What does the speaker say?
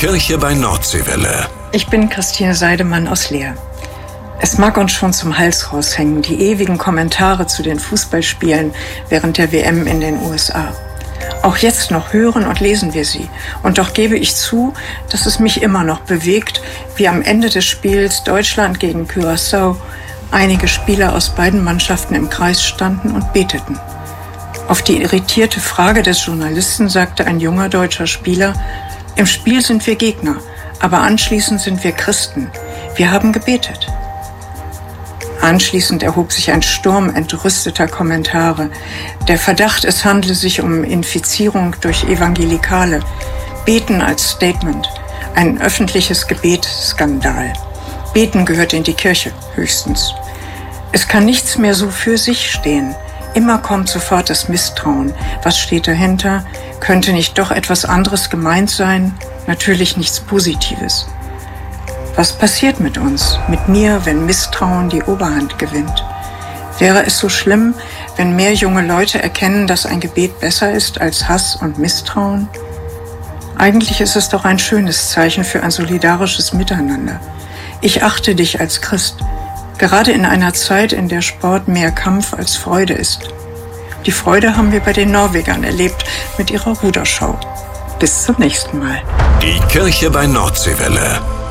Kirche bei Nordseewelle. Ich bin Christine Seidemann aus Leer. Es mag uns schon zum Hals raushängen, die ewigen Kommentare zu den Fußballspielen während der WM in den USA. Auch jetzt noch hören und lesen wir sie. Und doch gebe ich zu, dass es mich immer noch bewegt, wie am Ende des Spiels Deutschland gegen Curaçao einige Spieler aus beiden Mannschaften im Kreis standen und beteten. Auf die irritierte Frage des Journalisten sagte ein junger deutscher Spieler: Im Spiel sind wir Gegner, aber anschließend sind wir Christen. Wir haben gebetet. Anschließend erhob sich ein Sturm entrüsteter Kommentare. Der Verdacht, es handle sich um Infizierung durch Evangelikale. Beten als Statement. Ein öffentliches Gebet-Skandal. Beten gehört in die Kirche, höchstens. Es kann nichts mehr so für sich stehen. Immer kommt sofort das Misstrauen. Was steht dahinter? Könnte nicht doch etwas anderes gemeint sein? Natürlich nichts Positives. Was passiert mit uns, mit mir, wenn Misstrauen die Oberhand gewinnt? Wäre es so schlimm, wenn mehr junge Leute erkennen, dass ein Gebet besser ist als Hass und Misstrauen? Eigentlich ist es doch ein schönes Zeichen für ein solidarisches Miteinander. Ich achte dich als Christ, gerade in einer Zeit, in der Sport mehr Kampf als Freude ist. Die Freude haben wir bei den Norwegern erlebt mit ihrer Ruderschau. Bis zum nächsten Mal. Die Kirche bei Nordseewelle.